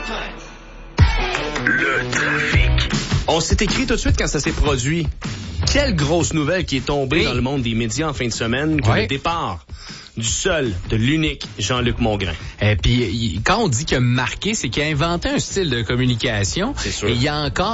Le trafic. On s'est écrit tout de suite quand ça s'est produit. Quelle grosse nouvelle qui est tombée dans le monde des médias en fin de semaine, que le départ du seul, de l'unique Jean-Luc Mongrain. Et puis, quand on dit qu'il a marqué, c'est qu'il a inventé un style de communication. C'est sûr. Et il y a encore